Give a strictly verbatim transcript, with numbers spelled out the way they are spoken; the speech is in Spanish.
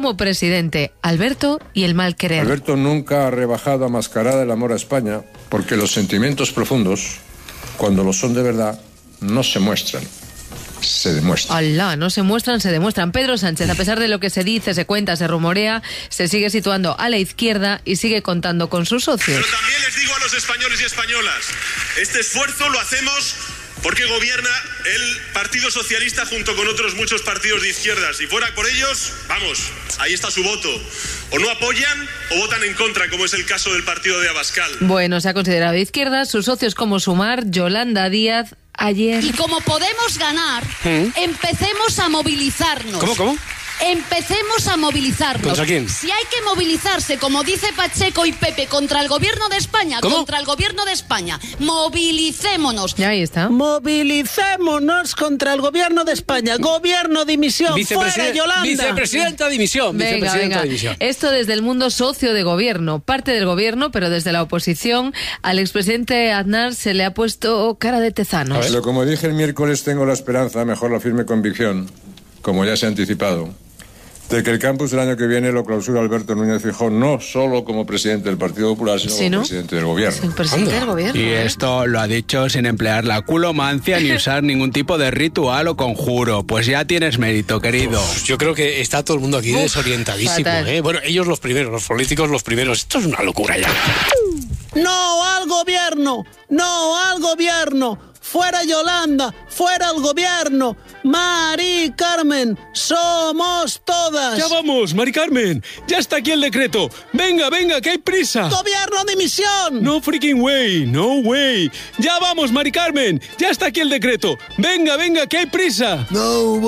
como presidente, Alberto y el mal querer. Alberto nunca ha rebajado a mascarada el amor a España, porque los sentimientos profundos, cuando lo son de verdad, no se muestran, se demuestran. Alá, no se muestran, se demuestran. Pedro Sánchez, a pesar de lo que se dice, se cuenta, se rumorea, se sigue situando a la izquierda y sigue contando con sus socios. Pero también les digo a los españoles y españolas, este esfuerzo lo hacemos porque gobierna el Partido Socialista junto con otros muchos partidos de izquierdas. Si fuera por ellos, vamos, ahí está su voto. O no apoyan o votan en contra, como es el caso del partido de Abascal. Bueno, se ha considerado de izquierda, sus socios como Sumar, Yolanda Díaz, ayer. Y como podemos ganar, ¿Mm? empecemos a movilizarnos. ¿Cómo, cómo? Empecemos a movilizarnos. ¿Contra quién? Si hay que movilizarse, como dice Pacheco y Pepe, contra el gobierno de España, ¿Cómo? contra el gobierno de España, movilicémonos. Y ahí está. Movilicémonos contra el gobierno de España. Gobierno dimisión. Fuera Yolanda. Vicepresidenta dimisión. Venga, Vicepresidenta venga. dimisión. Esto desde el mundo socio de gobierno, parte del gobierno, pero desde la oposición, al expresidente Aznar se le ha puesto cara de tezanos. Pero como dije el miércoles, tengo la esperanza, mejor la firme convicción, como ya se ha anticipado, de que el campus del año que viene lo clausura Alberto Núñez Feijóo, no solo como presidente del Partido Popular, sino ¿Sí, como no? presidente del gobierno. El presidente Anda. del gobierno. Y ¿eh? esto lo ha dicho sin emplear la culomancia ni usar ningún tipo de ritual o conjuro. Pues ya tienes mérito, querido. Uf, yo creo que está todo el mundo aquí Uf, desorientadísimo, fatal. ¿eh? Bueno, ellos los primeros, los políticos los primeros. Esto es una locura ya. No al gobierno. No al gobierno. Fuera Yolanda, fuera el gobierno. Mari Carmen, somos todas. Ya vamos, Mari Carmen. Ya está aquí el decreto. Venga, venga, que hay prisa. Gobierno dimisión. No freaking way, no way. Ya vamos, Mari Carmen. Ya está aquí el decreto. Venga, venga, que hay prisa. No